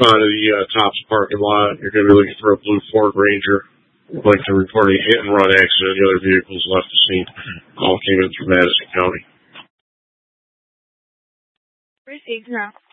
respond to the Tops parking lot. You're going to be looking for a blue Ford Ranger. Would like to report a hit and run accident. The other vehicles left the scene. All came in through Madison County. Received now.